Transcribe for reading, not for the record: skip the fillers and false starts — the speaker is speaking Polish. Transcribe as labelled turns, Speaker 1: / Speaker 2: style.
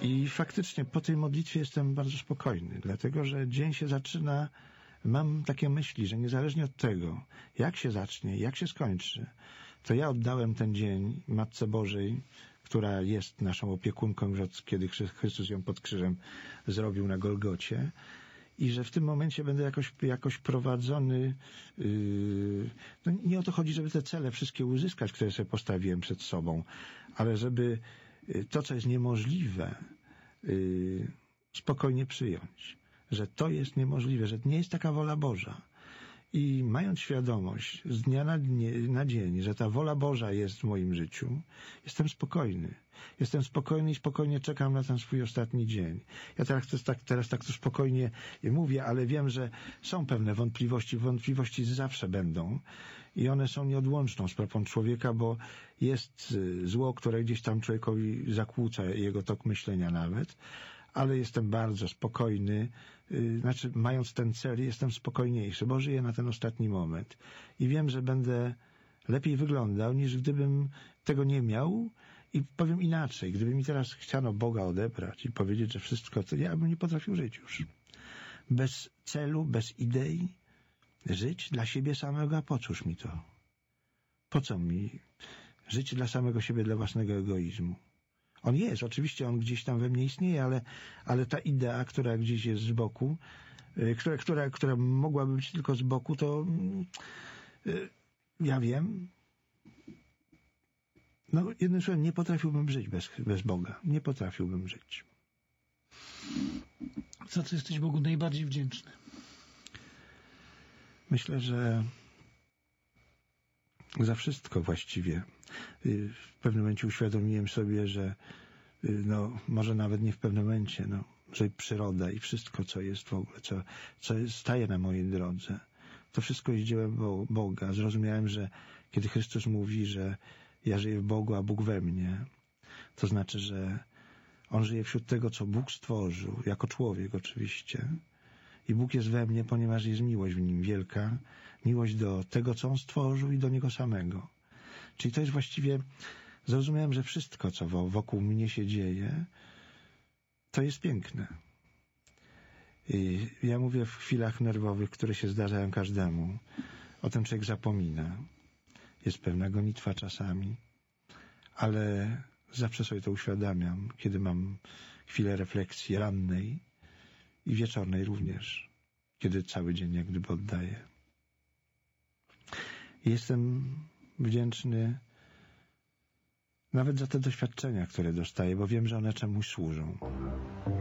Speaker 1: I faktycznie po tej modlitwie jestem bardzo spokojny, dlatego że dzień się zaczyna, mam takie myśli, że niezależnie od tego, jak się zacznie, jak się skończy, to ja oddałem ten dzień Matce Bożej, która jest naszą opiekunką już od kiedy Chrystus ją pod krzyżem zrobił na Golgocie, i że w tym momencie będę jakoś prowadzony. No nie o to chodzi, żeby te cele wszystkie uzyskać, które sobie postawiłem przed sobą, ale żeby to, co jest niemożliwe, spokojnie przyjąć. Że to jest niemożliwe, że nie jest taka wola Boża. I mając świadomość z dnia na dzień, że ta wola Boża jest w moim życiu, jestem spokojny. Jestem spokojny i spokojnie czekam na ten swój ostatni dzień. Ja teraz tak to spokojnie mówię, ale wiem, że są pewne wątpliwości zawsze będą i one są nieodłączną sprawą człowieka, bo jest zło, które gdzieś tam człowiekowi zakłóca jego tok myślenia nawet, ale jestem bardzo spokojny, mając ten cel, jestem spokojniejszy, bo żyję na ten ostatni moment i wiem, że będę lepiej wyglądał, niż gdybym tego nie miał. I powiem inaczej, gdyby mi teraz chciano Boga odebrać i powiedzieć, że wszystko, to ja bym nie potrafił żyć już. Bez celu, bez idei, żyć dla siebie samego, a po cóż mi to? Po co mi żyć dla samego siebie, dla własnego egoizmu? On jest, oczywiście on gdzieś tam we mnie istnieje, ale ta idea, która gdzieś jest z boku, która mogłaby być tylko z boku, to ja wiem, no jednym słowem, nie potrafiłbym żyć bez Boga. Nie potrafiłbym żyć.
Speaker 2: Za co jesteś Bogu najbardziej wdzięczny?
Speaker 1: Myślę, że za wszystko właściwie. W pewnym momencie uświadomiłem sobie, że może nawet nie w pewnym momencie, że przyroda i wszystko, co jest w ogóle, co staje na mojej drodze, to wszystko jest dziełem Boga. Zrozumiałem, że kiedy Chrystus mówi, że ja żyję w Bogu, a Bóg we mnie, to znaczy, że On żyje wśród tego, co Bóg stworzył, jako człowiek oczywiście. I Bóg jest we mnie, ponieważ jest miłość w Nim wielka, miłość do tego, co On stworzył i do Niego samego. Czyli to jest właściwie, zrozumiałem, że wszystko, co wokół mnie się dzieje, to jest piękne. I ja mówię w chwilach nerwowych, które się zdarzają każdemu. O tym człowiek zapomina. Jest pewna gonitwa czasami, ale zawsze sobie to uświadamiam, kiedy mam chwilę refleksji rannej i wieczornej również, kiedy cały dzień jak gdyby oddaję. Jestem wdzięczny nawet za te doświadczenia, które dostaję, bo wiem, że one czemuś służą.